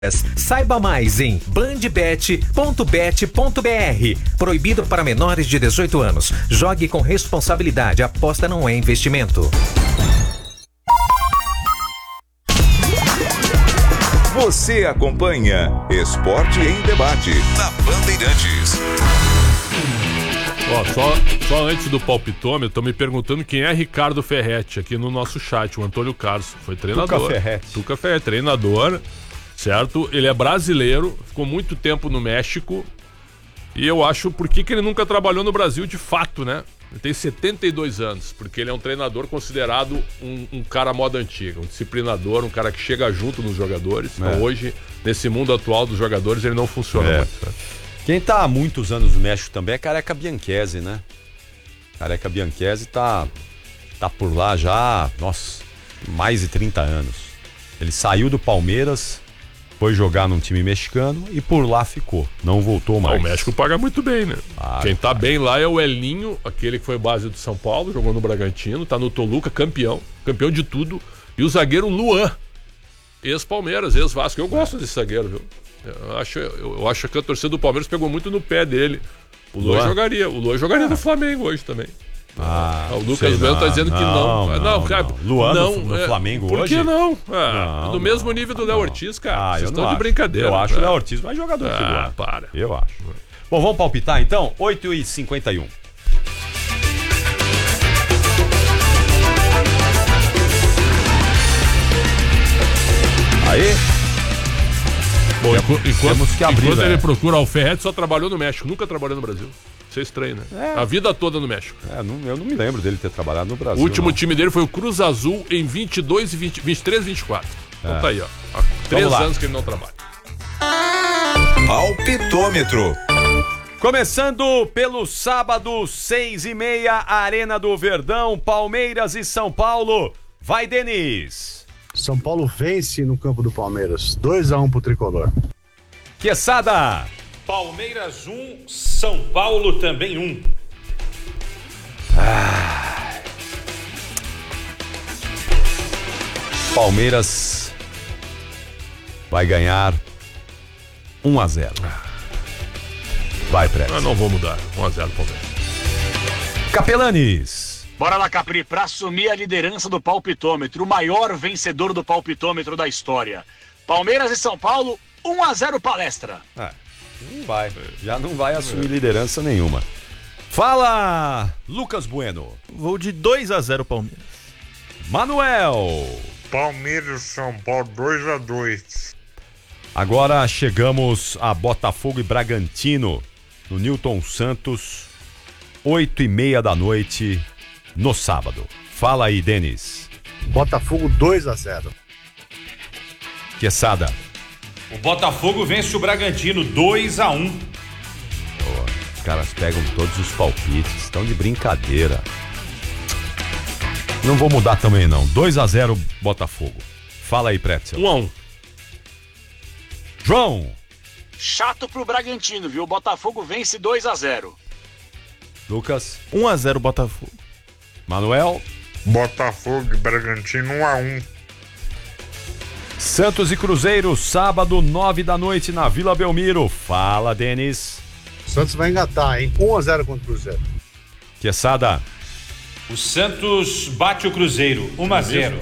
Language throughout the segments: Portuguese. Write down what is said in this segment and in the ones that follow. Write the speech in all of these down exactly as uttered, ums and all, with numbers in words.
Saiba mais em bandbet ponto bet ponto br. Proibido para menores de dezoito anos. Jogue com responsabilidade. Aposta não é investimento. Você acompanha Esporte em Debate na Bandeirantes. Ó, só, só antes do palpitômetro, estão me perguntando quem é Ricardo Ferretti aqui no nosso chat. O Antônio Carlos foi treinador. Tuca Ferretti. Tuca Ferretti, treinador. Certo? Ele é brasileiro, ficou muito tempo no México. E eu acho por que que ele nunca trabalhou no Brasil de fato, né? Ele tem setenta e dois anos, porque ele é um treinador considerado um, um cara moda antiga, um disciplinador, um cara que chega junto nos jogadores. É. Então hoje, nesse mundo atual dos jogadores, ele não funciona é. muito. Né? Quem tá há muitos anos no México também é Careca Bianchesi, né? Careca Bianchesi tá, tá por lá já, nossa, mais de trinta anos. Ele saiu do Palmeiras, foi jogar num time mexicano e por lá ficou. Não voltou mais. Ah, o México paga muito bem, né? Ah, Quem tá bem lá é o Elinho, aquele que foi base do São Paulo, jogou no Bragantino, tá no Toluca, campeão, campeão de tudo. E o zagueiro Luan, ex-Palmeiras, ex-Vasco. Eu gosto é. desse zagueiro, viu? Eu acho, eu, eu acho que a torcida do Palmeiras pegou muito no pé dele. O Luan, Luan? jogaria, o Luan jogaria ah. no Flamengo hoje também. Ah, o Lucas Bueno tá dizendo não, que não. Não, não, cara. Não. Luan não, no, no é, Flamengo por hoje? Por que não? É, não no mesmo não, nível do Léo Ortiz, cara. Ah, Vocês eu estão não de acho. brincadeira. Eu acho é. o Léo Ortiz mais jogador ah, que o Luan. para. Eu acho. Bom, vamos palpitar então? oito e cinquenta e um. Aí. Bom, enquanto, temos que abrir, enquanto ele é. procura o Ferretti, só trabalhou no México, nunca trabalhou no Brasil. Isso é estranho, né? É. A vida toda no México. É, não, eu não me lembro dele ter trabalhado no Brasil. O último não. time dele foi o Cruz Azul em vinte e dois, vinte, vinte e três, vinte e quatro. Então é. tá aí, ó. Há três anos que ele não trabalha. Palpitômetro. Começando pelo sábado, seis e meia, Arena do Verdão, Palmeiras e São Paulo. Vai, Denis. São Paulo vence no campo do Palmeiras. dois a um pro Tricolor. Quesada. Palmeiras um, São Paulo também um. Ah. Palmeiras vai ganhar um a zero. Vai, Prédio. Eu não vou mudar. um a zero Palmeiras. Capelanes. Bora lá, Capri, para assumir a liderança do palpitômetro, o maior vencedor do palpitômetro da história. Palmeiras e São Paulo, um a zero Palestra. É, não vai. Já não vai assumir liderança nenhuma. Fala, Lucas Bueno. Vou de dois a zero Palmeiras. Manuel. Palmeiras e São Paulo, dois a dois. Agora chegamos a Botafogo e Bragantino, no Newton Santos, oito e meia da noite, no sábado. Fala aí, Denis. Botafogo dois a zero. Quesada. O Botafogo vence o Bragantino dois a um. Oh, os caras pegam todos os palpites, estão de brincadeira. Não vou mudar também não. dois a zero Botafogo. Fala aí, Pretzel. um a um. João. Chato pro Bragantino, viu? O Botafogo vence dois a zero. Lucas. um a zero Botafogo. Manuel. Botafogo e Bragantino um a um. Santos e Cruzeiro, sábado, nove da noite na Vila Belmiro. Fala, Denis. Santos vai engatar, hein? um a zero contra o Cruzeiro. Quesada. O Santos bate o Cruzeiro, um a zero.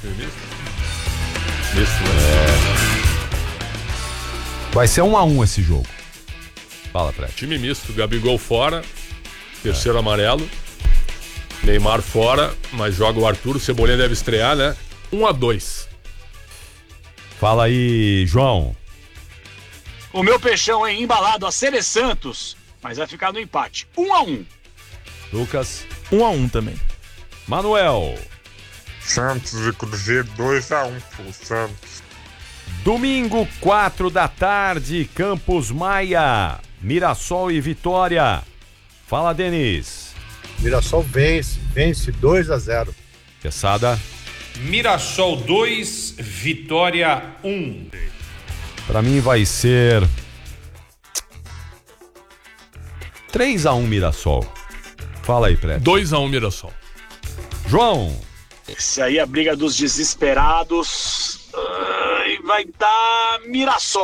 É. Vai ser um a um esse jogo. Fala, Fred. Time misto, Gabigol fora, terceiro é. amarelo, Neymar fora, mas joga o Arthur, o Cebolinha deve estrear, né? um a dois. Fala aí, João. O meu peixão é embalado a Sere Santos, mas vai ficar no empate. um a um. Lucas. um a um também. Manuel. Santos e Cruzeiro dois a um pro Santos. Domingo, quatro da tarde, Campos Maia, Mirassol e Vitória. Fala, Denis. Mirassol vence, vence dois a zero. Quesada. Mirassol dois, Vitória um. Pra mim vai ser três a um Mirassol. Fala aí, Prédio. dois a um Mirassol. João. Esse aí é a briga dos desesperados. Ai, vai dar Mirassol.